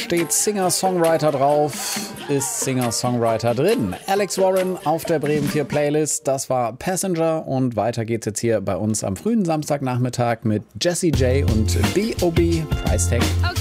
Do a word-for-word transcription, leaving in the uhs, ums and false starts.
steht Singer-Songwriter drauf, ist Singer-Songwriter drin. Alex Warren auf der Bremen vier Playlist, das war Passenger und weiter geht's jetzt hier bei uns am frühen Samstagnachmittag mit Jessie J und B O B Price Tag.